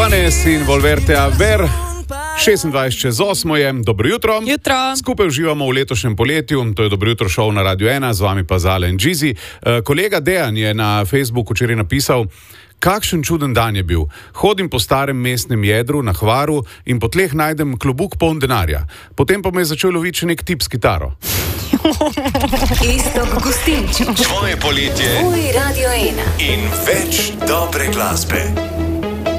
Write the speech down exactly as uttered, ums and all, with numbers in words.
Juanes in Volverte a ver. šestindvajset čez osmo je, dobro jutro. Jutro. Skupaj uživamo v letošnjem poletju, to je Dobro jutro šov na Radio ena, z vami pa Zala in Džizi. Kolega Dejan je na Facebooku včeraj napisal: kakšen čuden dan je bil. Hodim po starem mestnem jedru na Hvaru in po tleh najdem klobuk poln denarja. Potem pa me je začel loviti še nek tip s kitaro. Iztok Gustinčič. Tvoje poletje. Tvoj Radio ena. In več dobre glasbe.